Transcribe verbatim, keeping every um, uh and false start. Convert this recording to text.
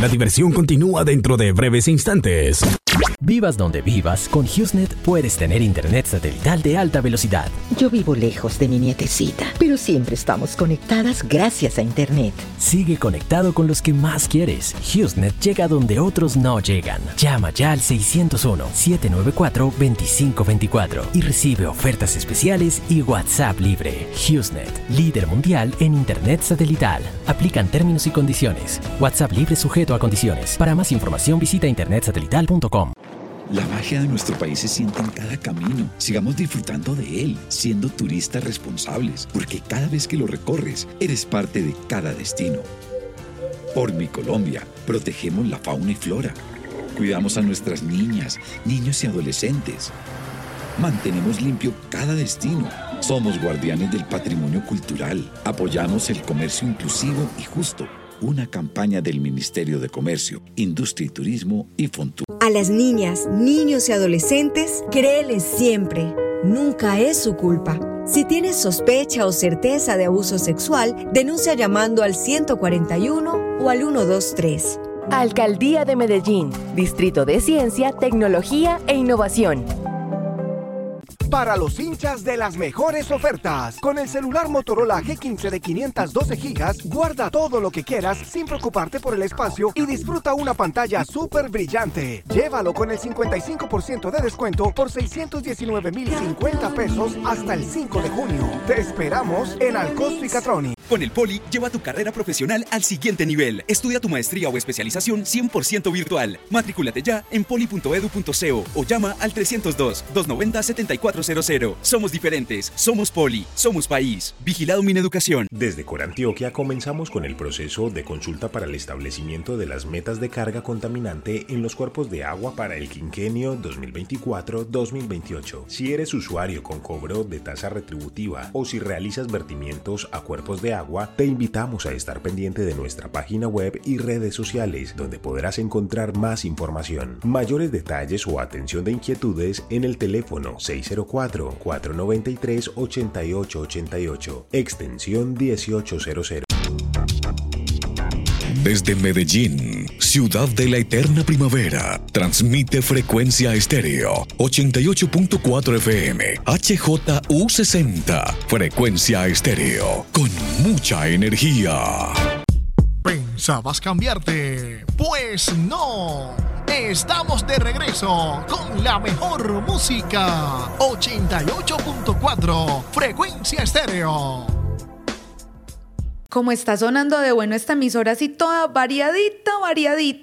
La diversión continúa dentro de breves instantes. Vivas donde vivas, con HughesNet puedes tener internet satelital de alta velocidad. Yo vivo lejos de mi nietecita, pero siempre estamos conectadas gracias a internet. Sigue conectado con los que más quieres. HughesNet llega donde otros no llegan. Llama ya al seiscientos uno, siete nueve cuatro, veinticinco veinticuatro y recibe ofertas especiales y WhatsApp libre. HughesNet, líder mundial en internet satelital. Aplican términos y condiciones. WhatsApp libre sujeto a condiciones. Para más información visita internet satelital punto com. La magia de nuestro país se siente en cada camino. Sigamos disfrutando de él, siendo turistas responsables, porque cada vez que lo recorres, eres parte de cada destino. Por mi Colombia, protegemos la fauna y flora. Cuidamos a nuestras niñas, niños y adolescentes. Mantenemos limpio cada destino. Somos guardianes del patrimonio cultural. Apoyamos el comercio inclusivo y justo. Una campaña del Ministerio de Comercio, Industria y Turismo y Fontur. A las niñas, niños y adolescentes, créeles siempre. Nunca es su culpa. Si tienes sospecha o certeza de abuso sexual, denuncia llamando al ciento cuarenta y uno o al ciento veintitrés. Alcaldía de Medellín, Distrito de Ciencia, Tecnología e Innovación. Para los hinchas de las mejores ofertas, con el celular Motorola G quince de quinientos doce gigas, guarda todo lo que quieras sin preocuparte por el espacio y disfruta una pantalla súper brillante. Llévalo con el cincuenta y cinco por ciento de descuento por seiscientos diecinueve mil cincuenta pesos hasta el cinco de junio. Te esperamos en Alcosto y Catroni. Con el Poli, lleva tu carrera profesional al siguiente nivel. Estudia tu maestría o especialización cien por ciento virtual. Matrículate ya en poli punto edu punto co o llama al trescientos dos, doscientos noventa, setenta y cuatro cero cero. Somos diferentes, somos Poli, somos país. Vigilado Mineducación. Desde Corantioquia comenzamos con el proceso de consulta para el establecimiento de las metas de carga contaminante en los cuerpos de agua para el quinquenio dos mil veinticuatro dos mil veintiocho. Si eres usuario con cobro de tasa retributiva o si realizas vertimientos a cuerpos de agua, te invitamos a estar pendiente de nuestra página web y redes sociales, donde podrás encontrar más información. Mayores detalles o atención de inquietudes en el teléfono seis cero cuatro, cuatro nueve tres, ocho ocho ocho ocho, extensión dieciocho cero cero. Desde Medellín, ciudad de la eterna primavera, transmite Frecuencia Estéreo ochenta y ocho punto cuatro F M, H J U sesenta, Frecuencia Estéreo, con mucha energía. ¿Pensabas cambiarte? Pues no. Estamos de regreso con la mejor música. ochenta y ocho punto cuatro, Frecuencia Estéreo. Como está sonando de bueno esta emisora, así toda variadita, variadita,